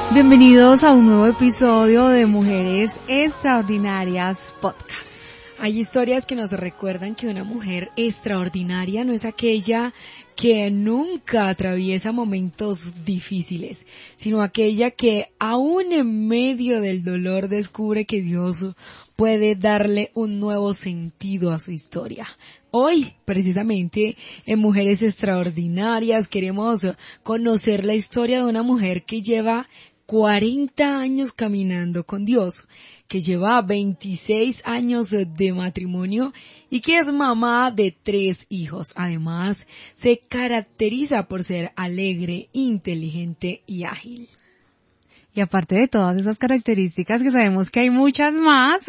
Bienvenidos a un nuevo episodio de Mujeres Extraordinarias Podcast. Hay historias que nos recuerdan que una mujer extraordinaria no es aquella que nunca atraviesa momentos difíciles, sino aquella que aún en medio del dolor descubre que Dios puede darle un nuevo sentido a su historia. Hoy, precisamente, en Mujeres Extraordinarias queremos conocer la historia de una mujer que lleva 40 años caminando con Dios, que lleva 26 años de matrimonio y que es mamá de 3 hijos. Además, se caracteriza por ser alegre, inteligente y ágil. Y aparte de todas esas características que sabemos que hay muchas más,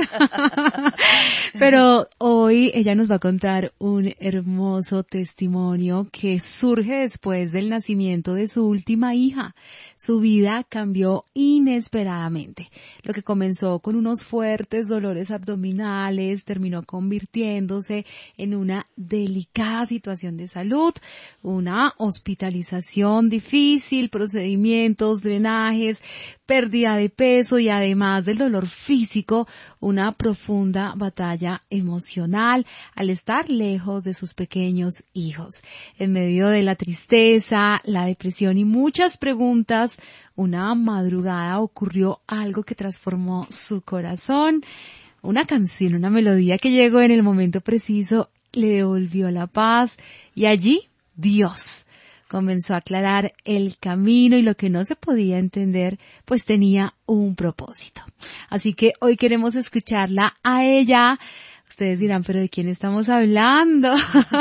pero hoy ella nos va a contar un hermoso testimonio que surge después del nacimiento de su última hija. Su vida cambió inesperadamente. Lo que comenzó con unos fuertes dolores abdominales terminó convirtiéndose en una delicada situación de salud, una hospitalización difícil, procedimientos, drenajes, pérdida de peso y además del dolor físico, una profunda batalla emocional al estar lejos de sus pequeños hijos. En medio de la tristeza, la depresión y muchas preguntas, una madrugada ocurrió algo que transformó su corazón. Una canción, una melodía que llegó en el momento preciso, le devolvió la paz y allí Dios comenzó a aclarar el camino y lo que no se podía entender, pues tenía un propósito. Así que hoy queremos escucharla a ella. Ustedes dirán, ¿pero de quién estamos hablando?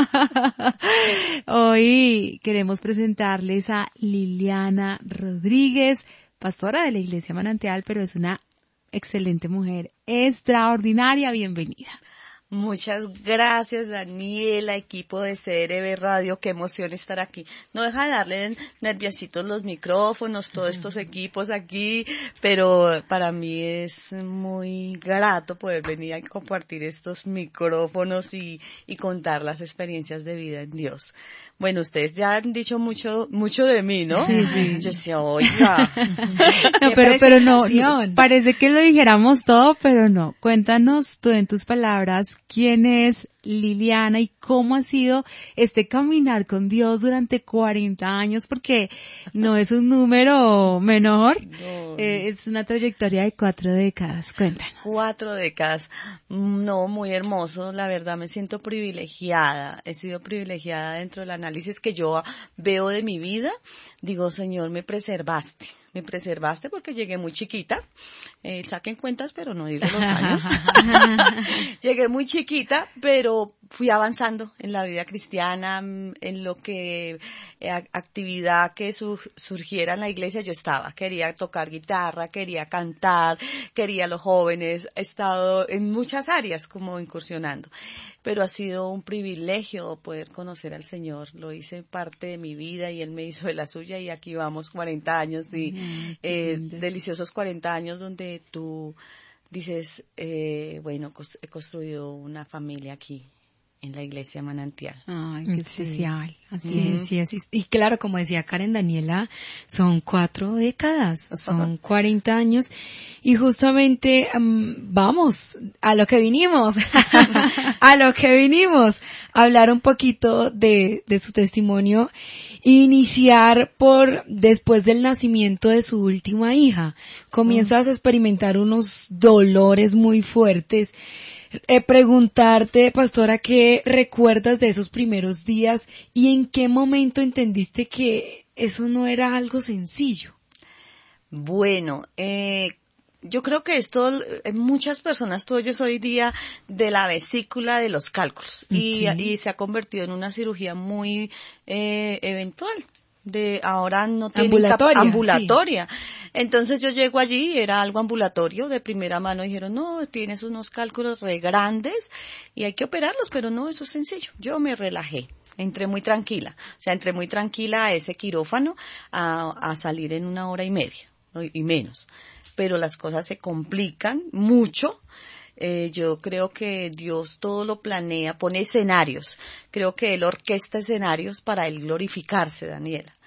Hoy queremos presentarles a Liliana Rodríguez, pastora de la Iglesia Manantial, pero es una excelente mujer, extraordinaria. Bienvenida. Muchas gracias, Daniela, equipo de CRB Radio, qué emoción estar aquí. No deja de darle nerviositos los micrófonos, todos estos equipos aquí, pero para mí es muy grato poder venir a compartir estos micrófonos y contar las experiencias de vida en Dios. Bueno, ustedes ya han dicho mucho de mí, ¿no? Sí, sí. Yo decía, oiga. No, pero no, parece que lo dijéramos todo, pero no. Cuéntanos tú en tus palabras, ¿quién es Liliana y cómo ha sido este caminar con Dios durante 40 años? Porque no es un número menor, no. Es una trayectoria de 4 décadas. Cuéntanos. 4 décadas. No, muy hermoso. La verdad me siento privilegiada. He sido privilegiada dentro del análisis que yo veo de mi vida. Digo, Señor, me preservaste. Me preservaste porque llegué muy chiquita, saquen cuentas, pero no digo los años. Llegué muy chiquita, pero fui avanzando en la vida cristiana, en lo que actividad que surgiera en la iglesia yo estaba. Quería tocar guitarra, quería cantar, quería a los jóvenes, he estado en muchas áreas como incursionando. Pero ha sido un privilegio poder conocer al Señor. Lo hice parte de mi vida y Él me hizo de la suya y aquí vamos 40 años y deliciosos 40 años donde tú dices, bueno, he construido una familia aquí en la Iglesia Manantial. Ay, qué especial. Así es. Y claro, como decía Karen Daniela, son 4 décadas, son 40 años y justamente vamos a lo que vinimos, a hablar un poquito de su testimonio, iniciar por después del nacimiento de su última hija. Comienzas a experimentar unos dolores muy fuertes. Preguntarte, pastora, ¿qué recuerdas de esos primeros días y en qué momento entendiste que eso no era algo sencillo? Bueno, yo creo que esto, muchas personas, tú oyes hoy día de la vesícula de los cálculos y se ha convertido en una cirugía muy eventual. Ahora no tiene ambulatoria. Sí. Entonces yo llego allí, era algo ambulatorio, de primera mano dijeron, no, tienes unos cálculos re grandes y hay que operarlos, pero no, eso es sencillo. Yo me relajé, entré muy tranquila a ese quirófano a salir en 1 hora y media y menos, pero las cosas se complican mucho. Yo creo que Dios todo lo planea, pone escenarios. Creo que Él orquesta escenarios para Él glorificarse, Daniela.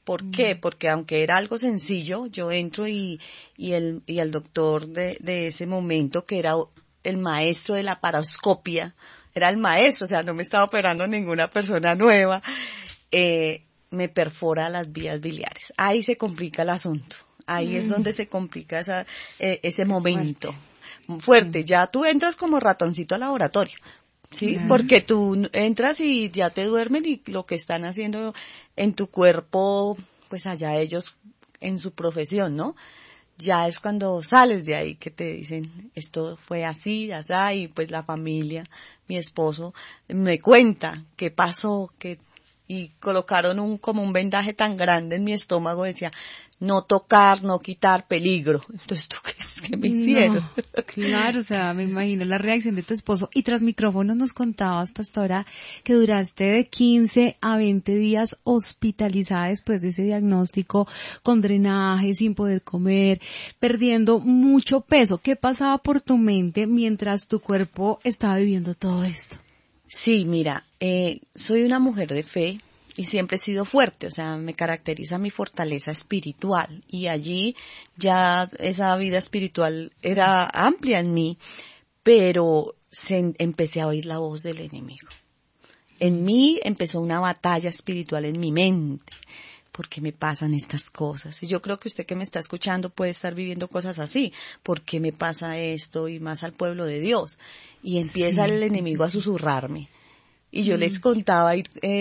¿Por qué? Porque aunque era algo sencillo, yo entro y el doctor de ese momento, que era el maestro de la paroscopia, era el maestro, o sea, no me estaba operando ninguna persona nueva, me perfora las vías biliares. Ahí se complica el asunto. Ahí es donde se complica ese momento. Fuerte. Ya tú entras como ratoncito al laboratorio. Sí, Claro. porque tú entras y ya te duermen y lo que están haciendo en tu cuerpo, pues allá ellos en su profesión, ¿no? Ya es cuando sales de ahí que te dicen, esto fue así, así, y pues la familia, mi esposo, me cuenta qué pasó, y colocaron como un vendaje tan grande en mi estómago, decía, no tocar, no quitar, peligro. Entonces, ¿tú qué es que me hicieron? No, claro, o sea, me imagino la reacción de tu esposo. Y tras micrófonos nos contabas, pastora, que duraste de 15 a 20 días hospitalizada después de ese diagnóstico, con drenaje, sin poder comer, perdiendo mucho peso. ¿Qué pasaba por tu mente mientras tu cuerpo estaba viviendo todo esto? Sí, mira, soy una mujer de fe y siempre he sido fuerte, o sea, me caracteriza mi fortaleza espiritual y allí ya esa vida espiritual era amplia en mí, pero empecé a oír la voz del enemigo. En mí empezó una batalla espiritual en mi mente. ¿Por qué me pasan estas cosas? Y yo creo que usted que me está escuchando puede estar viviendo cosas así. ¿Por qué me pasa esto? Y más al pueblo de Dios. Y empieza el enemigo a susurrarme. Y yo les contaba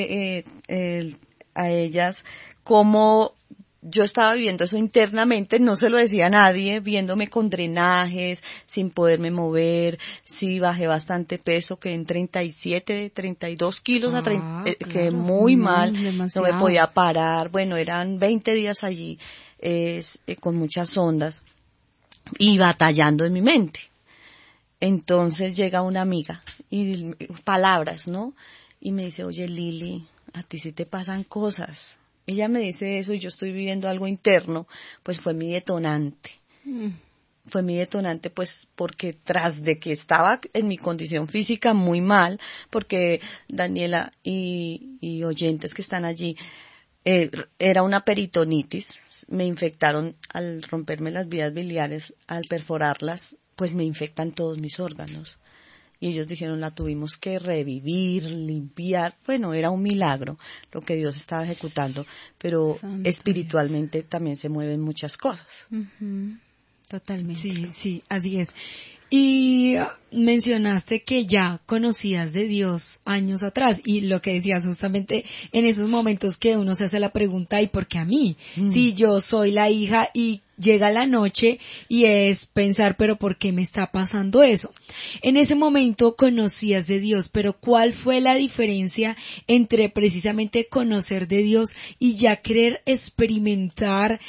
a ellas cómo yo estaba viviendo eso internamente, no se lo decía a nadie, viéndome con drenajes, sin poderme mover, sí bajé bastante peso, quedé en 37, 32 kilos, Claro, quedé muy mal, no me demasiado. podía parar, bueno, eran 20 días allí, con muchas ondas y batallando en mi mente. Entonces llega una amiga y palabras, ¿no? Y me dice, oye Lili, a ti sí te pasan cosas. Ella me dice eso y yo estoy viviendo algo interno, pues fue mi detonante. Fue mi detonante pues porque tras de que estaba en mi condición física muy mal, porque Daniela y oyentes que están allí, era una peritonitis, me infectaron al romperme las vías biliares, al perforarlas, pues me infectan todos mis órganos. Y ellos dijeron, la tuvimos que revivir, limpiar. Bueno, era un milagro lo que Dios estaba ejecutando, pero Santo espiritualmente también se mueven muchas cosas. Ujú, totalmente. Sí, sí, así es. Y mencionaste que ya conocías de Dios años atrás y lo que decías justamente en esos momentos que uno se hace la pregunta ¿y por qué a mí? Si yo soy la hija y llega la noche y es pensar pero ¿por qué me está pasando eso? En ese momento conocías de Dios, pero ¿cuál fue la diferencia entre precisamente conocer de Dios y ya querer experimentar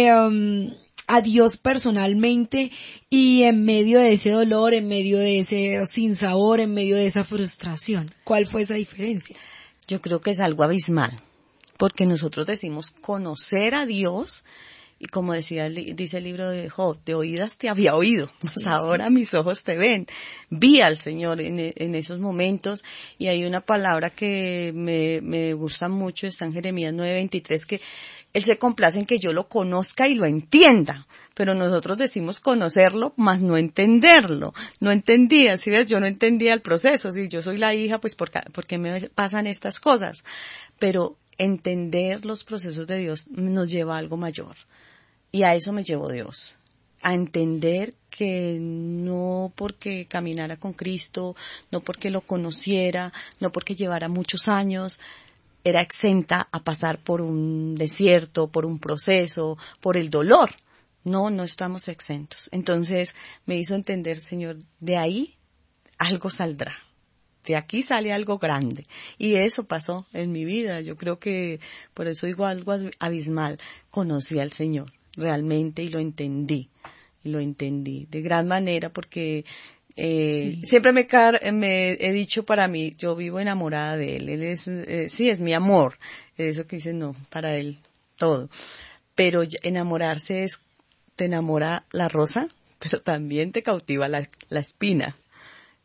a Dios personalmente y en medio de ese dolor, en medio de ese sinsabor, en medio de esa frustración? ¿Cuál fue esa diferencia? Yo creo que es algo abismal, porque nosotros decimos conocer a Dios, y como dice el libro de Job, de oídas te había oído, pues ahora mis ojos te ven. Vi al Señor en esos momentos, y hay una palabra que me gusta mucho, está en Jeremías 9:23, que Él se complace en que yo lo conozca y lo entienda, pero nosotros decimos conocerlo, mas no entenderlo. No entendía, ¿sí ves? Yo no entendía el proceso, si yo soy la hija, pues ¿por qué me pasan estas cosas? Pero entender los procesos de Dios nos lleva a algo mayor. Y a eso me llevó Dios, a entender que no porque caminara con Cristo, no porque lo conociera, no porque llevara muchos años, era exenta a pasar por un desierto, por un proceso, por el dolor. No, no estamos exentos. Entonces me hizo entender, Señor, de ahí algo saldrá. De aquí sale algo grande. Y eso pasó en mi vida. Yo creo que por eso digo algo abismal. Conocí al Señor realmente y lo entendí. Y lo entendí de gran manera porque siempre me he dicho para mí, yo vivo enamorada de Él. Él es, sí, es mi amor. Eso que dicen, no, para Él todo. Pero enamorarse te enamora la rosa, pero también te cautiva la espina.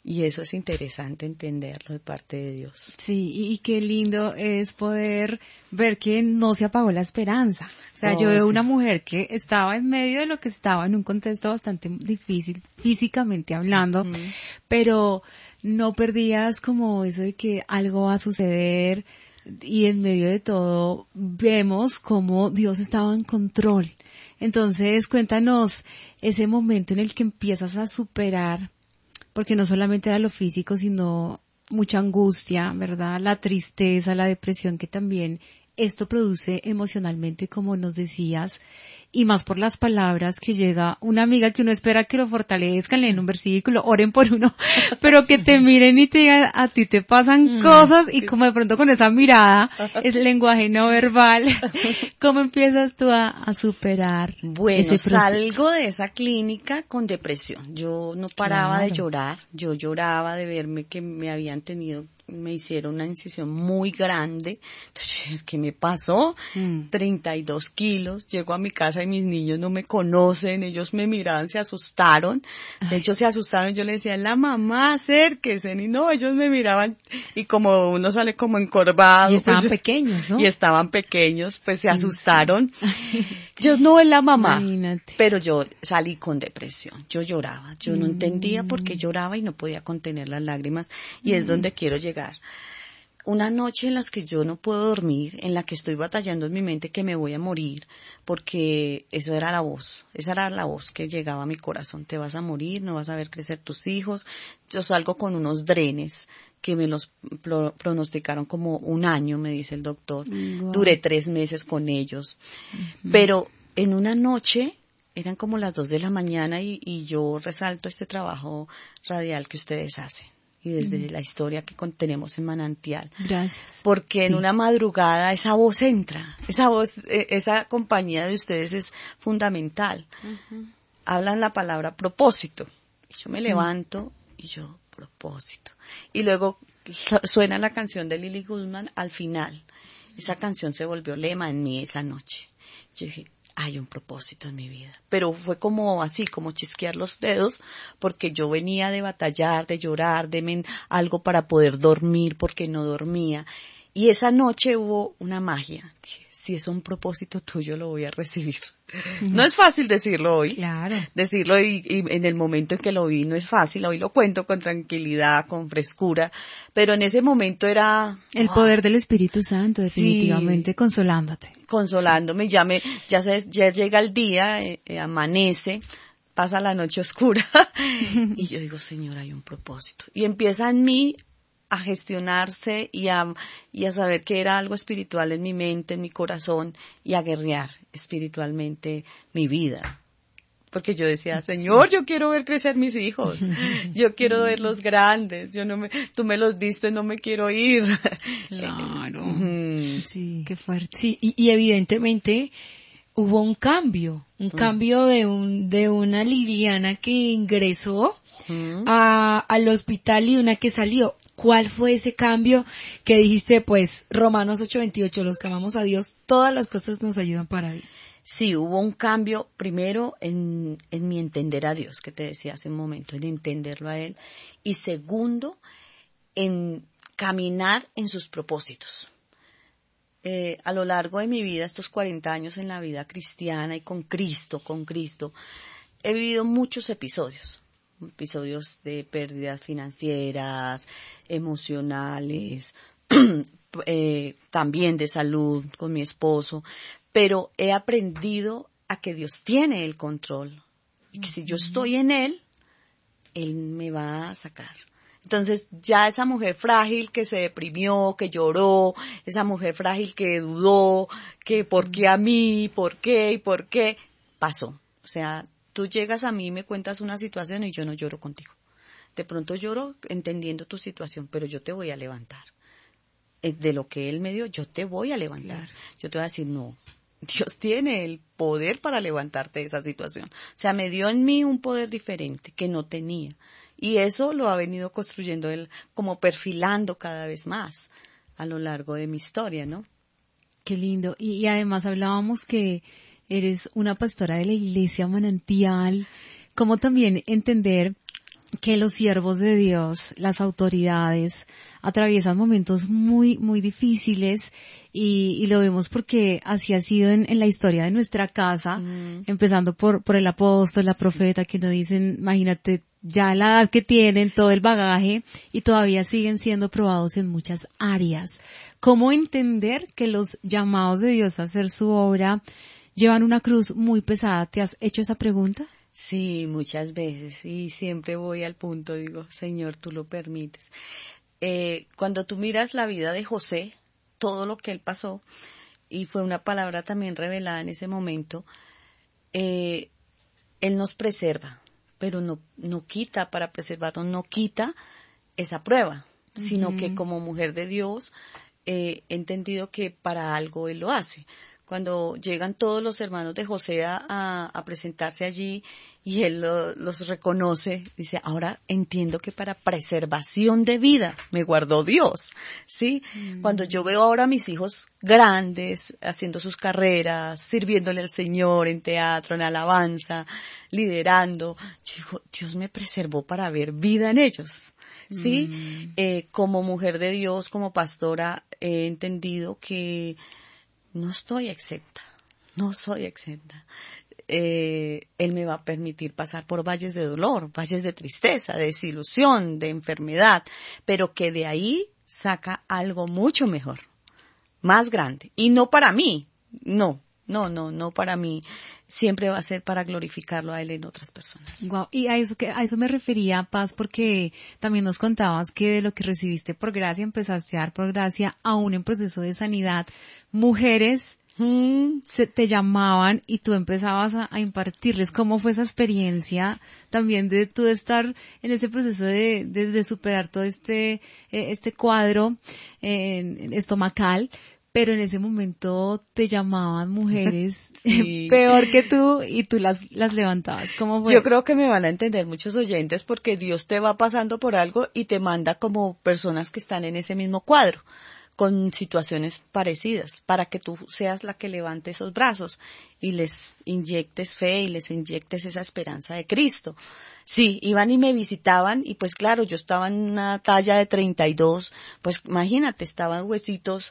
Y eso es interesante entenderlo de parte de Dios. Sí, y qué lindo es poder ver que no se apagó la esperanza. O sea, yo veo una mujer que estaba en medio de lo que estaba en un contexto bastante difícil, físicamente hablando, pero no perdías como eso de que algo va a suceder, y en medio de todo vemos cómo Dios estaba en control. Entonces, cuéntanos ese momento en el que empiezas a superar, porque no solamente era lo físico, sino mucha angustia, ¿verdad? La tristeza, la depresión que también esto produce emocionalmente, como nos decías, y más por las palabras que llega una amiga que uno espera que lo fortalezcan, leen un versículo, oren por uno, pero que te miren y te digan, a ti te pasan cosas, y como de pronto con esa mirada, es lenguaje no verbal. ¿Cómo empiezas tú a superar ese proceso? Salgo de esa clínica con depresión. Yo no paraba de llorar, yo lloraba de verme que me hicieron una incisión muy grande. Entonces, ¿qué me pasó? 32 kilos, llego a mi casa y mis niños no me conocen, ellos me miraban, se asustaron. De hecho, se asustaron, yo le decía, la mamá, acérquese, y no, ellos me miraban, y como uno sale como encorvado. Y estaban pequeños, ¿no? Y estaban pequeños, pues se asustaron. Yo no es la mamá. Imagínate. Pero yo salí con depresión, yo lloraba, yo no entendía por qué lloraba y no podía contener las lágrimas, y es donde quiero llegar. Una noche en la que yo no puedo dormir, en la que estoy batallando en mi mente que me voy a morir, porque esa era la voz que llegaba a mi corazón, te vas a morir, no vas a ver crecer tus hijos. Yo salgo con unos drenes que me los pronosticaron como 1 año, me dice el doctor. Wow. Duré 3 meses con ellos, pero en una noche, eran como las 2 de la mañana y yo resalto este trabajo radial que ustedes hacen. Y desde la historia que tenemos en Manantial. Gracias. Porque en una madrugada esa voz entra, esa compañía de ustedes es fundamental. Hablan la palabra propósito. Y yo me levanto y yo, propósito. Y luego suena la canción de Lily Goodman al final. Esa canción se volvió lema en mí esa noche. Yo dije, hay un propósito en mi vida. Pero fue como así, como chisquear los dedos, porque yo venía de batallar, de llorar, algo para poder dormir, porque no dormía. Y esa noche hubo una magia. Dije, si es un propósito tuyo, lo voy a recibir. No es fácil decirlo hoy. Claro. Decirlo y en el momento en que lo vi no es fácil. Hoy lo cuento con tranquilidad, con frescura. Pero en ese momento era... El poder del Espíritu Santo, definitivamente, sí, consolándome. Ya llega el día, amanece, pasa la noche oscura. Y yo digo, Señor, hay un propósito. Y empieza en mí a gestionarse y a saber que era algo espiritual en mi mente, en mi corazón, y a guerrear espiritualmente mi vida. Porque yo decía, Señor, yo quiero ver crecer mis hijos, yo quiero verlos grandes, tú me los diste, no me quiero ir. Claro. Sí, qué fuerte. Sí, y evidentemente hubo un cambio de una Liliana que ingresó al hospital y una que salió. ¿Cuál fue ese cambio que dijiste? Pues Romanos 8:28, los que amamos a Dios, todas las cosas nos ayudan para bien. Sí, hubo un cambio primero en mi entender a Dios, que te decía hace un momento, en entenderlo a Él, y segundo, en caminar en sus propósitos. A lo largo de mi vida, estos 40 años en la vida cristiana y con Cristo, he vivido muchos episodios de pérdidas financieras, emocionales, también de salud con mi esposo, pero he aprendido a que Dios tiene el control y que si yo estoy en Él me va a sacar. Entonces ya esa mujer frágil que se deprimió, que lloró, esa mujer frágil que dudó, que ¿por qué a mí? ¿Por qué? Pasó. O sea, tú llegas a mí y me cuentas una situación y yo no lloro contigo. De pronto lloro entendiendo tu situación, pero yo te voy a levantar. De lo que Él me dio, yo te voy a levantar. Claro. Yo te voy a decir, no, Dios tiene el poder para levantarte de esa situación. O sea, me dio en mí un poder diferente que no tenía. Y eso lo ha venido construyendo Él, como perfilando cada vez más a lo largo de mi historia, ¿no? Qué lindo. Y además hablábamos que eres una pastora de la Iglesia Manantial. ¿Cómo también entender que los siervos de Dios, las autoridades, atraviesan momentos muy, muy difíciles y lo vemos porque así ha sido en la historia de nuestra casa, empezando por el apóstol, la profeta, que nos dicen, imagínate, ya la edad que tienen, todo el bagaje y todavía siguen siendo probados en muchas áreas. ¿Cómo entender que los llamados de Dios a hacer su obra llevan una cruz muy pesada? ¿Te has hecho esa pregunta? Sí, muchas veces, y siempre voy al punto, digo, Señor, tú lo permites. Cuando tú miras la vida de José, todo lo que él pasó, y fue una palabra también revelada en ese momento, él nos preserva, pero no quita, para preservarnos, no quita esa prueba, sino que como mujer de Dios, he entendido que para algo él lo hace. Cuando llegan todos los hermanos de José a presentarse allí y él los reconoce, dice, ahora entiendo que para preservación de vida me guardó Dios, ¿sí? Cuando yo veo ahora a mis hijos grandes, haciendo sus carreras, sirviéndole al Señor en teatro, en alabanza, liderando, yo digo, Dios me preservó para ver vida en ellos. ¿Sí? Como mujer de Dios, como pastora, he entendido que no estoy exenta, no soy exenta. Él me va a permitir pasar por valles de dolor, valles de tristeza, de desilusión, de enfermedad, pero que de ahí saca algo mucho mejor, más grande. Y no para mí, no para mí. Siempre va a ser para glorificarlo a Él en otras personas. Wow. Y a eso me refería, Paz, porque también nos contabas que de lo que recibiste por gracia, empezaste a dar por gracia, aún en proceso de sanidad, mujeres te llamaban y tú empezabas a impartirles. ¿Cómo fue esa experiencia también de tú estar en ese proceso de superar todo este cuadro estomacal? Pero en ese momento te llamaban mujeres sí. peor que tú y tú las levantabas. ¿Cómo fue? Yo creo que me van a entender muchos oyentes porque Dios te va pasando por algo y te manda como personas que están en ese mismo cuadro, con situaciones parecidas, para que tú seas la que levante esos brazos y les inyectes fe y les inyectes esa esperanza de Cristo. Sí, iban y me visitaban y pues claro, yo estaba en una talla de 32, pues imagínate, estaban huesitos.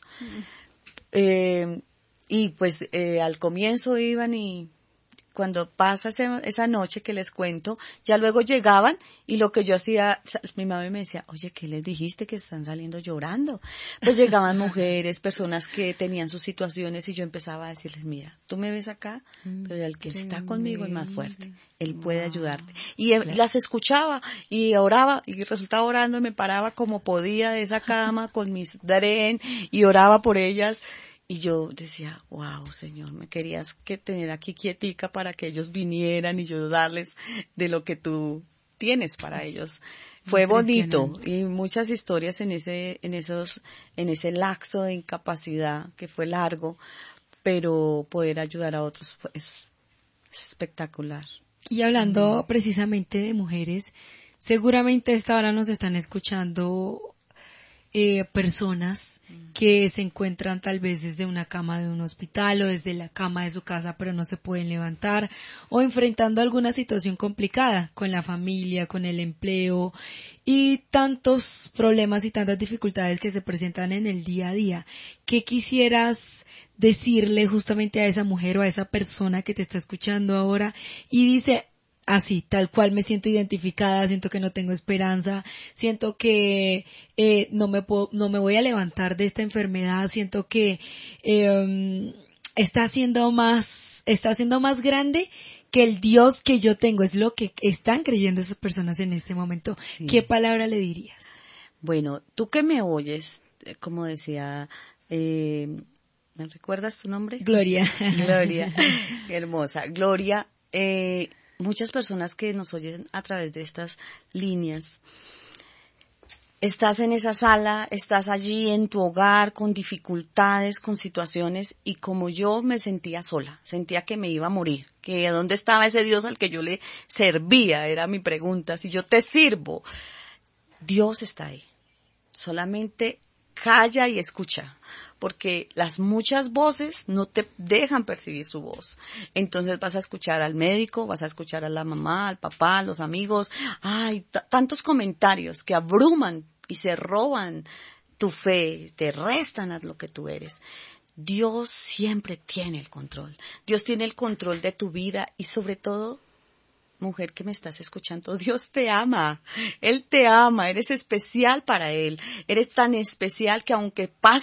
Y pues al comienzo iban y cuando pasa esa noche que les cuento, ya luego llegaban y lo que yo hacía, mi mamá me decía, oye, ¿qué les dijiste que están saliendo llorando? Pues llegaban mujeres, personas que tenían sus situaciones y yo empezaba a decirles, mira, tú me ves acá, pero el que está conmigo es más fuerte, él puede ayudarte. Y las escuchaba y oraba y resultaba orando y me paraba como podía de esa cama con mis dren y oraba por ellas. Y yo decía, wow, Señor, me querías que tener aquí quietica para que ellos vinieran y yo darles de lo que tú tienes para ellos. Fue bonito y muchas historias en ese lapso de incapacidad que fue largo, pero poder ayudar a otros es espectacular. Y hablando precisamente de mujeres, seguramente a esta hora nos están escuchando personas que se encuentran tal vez desde una cama de un hospital o desde la cama de su casa pero no se pueden levantar o enfrentando alguna situación complicada con la familia, con el empleo y tantos problemas y tantas dificultades que se presentan en el día a día. ¿Qué quisieras decirle justamente a esa mujer o a esa persona que te está escuchando ahora y dice, así, tal cual me siento identificada, siento que no tengo esperanza, siento que no me voy a levantar de esta enfermedad, siento que está siendo más grande que el Dios que yo tengo, es lo que están creyendo esas personas en este momento? Sí. ¿Qué palabra le dirías? Bueno, tú que me oyes, como decía, ¿me recuerdas tu nombre? Gloria. Gloria, hermosa. Gloria, muchas personas que nos oyen a través de estas líneas, estás en esa sala, estás allí en tu hogar con dificultades, con situaciones y como yo me sentía sola, sentía que me iba a morir, que ¿dónde estaba ese Dios al que yo le servía? Era mi pregunta, si yo te sirvo, Dios está ahí, solamente calla y escucha, porque las muchas voces no te dejan percibir su voz. Entonces vas a escuchar al médico, vas a escuchar a la mamá, al papá, a los amigos. Hay tantos comentarios que abruman y se roban tu fe, te restan a lo que tú eres. Dios siempre tiene el control. Dios tiene el control de tu vida y sobre todo, mujer que me estás escuchando, Dios te ama. Él te ama, eres especial para Él. Eres tan especial que aunque pases